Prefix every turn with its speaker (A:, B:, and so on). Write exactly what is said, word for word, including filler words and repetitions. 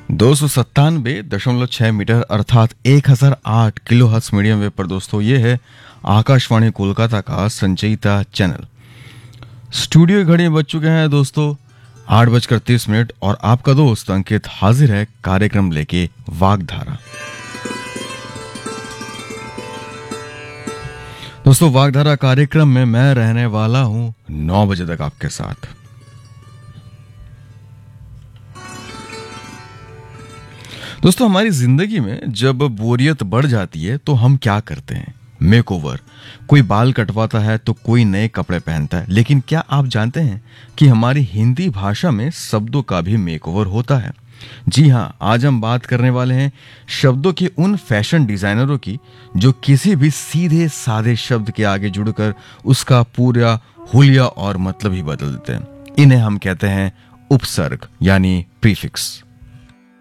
A: दो सौ सत्तानवे दशमलव छह मीटर अर्थात एक हजार आठ किलो हर्ट्ज मीडियम वेव पर दोस्तों ये है आकाशवाणी कोलकाता का संचयिता चैनल। स्टूडियो की घड़ी बज चुके हैं दोस्तों आठ बजकर तीस मिनट और आपका दोस्त अंकित हाजिर है कार्यक्रम लेके वागधारा। दोस्तों वागधारा कार्यक्रम में मैं रहने वाला हूं नौ बजे तक आपके साथ। दोस्तों हमारी जिंदगी में जब बोरियत बढ़ जाती है तो हम क्या करते हैं? मेकओवर। कोई बाल कटवाता है तो कोई नए कपड़े पहनता है, लेकिन क्या आप जानते हैं कि हमारी हिंदी भाषा में शब्दों का भी मेकओवर होता है? जी हाँ, आज हम बात करने वाले हैं शब्दों के उन फैशन डिजाइनरों की जो किसी भी सीधे साधे शब्द के आगे जुड़कर उसका पूरा हुलिया और मतलब ही बदल देते हैं। इन्हें हम कहते हैं उपसर्ग यानी प्रीफिक्स।